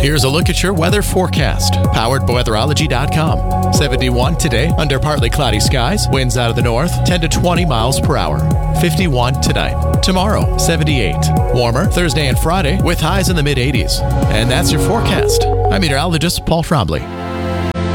Here's a look at your weather forecast, powered by weatherology.com. 71 today, under partly cloudy skies, winds out of the north, 10 to 20 miles per hour. 51 tonight. Tomorrow, 78. Warmer Thursday and Friday with highs in the mid-80s. And that's your forecast. I'm meteorologist Paul Trombley.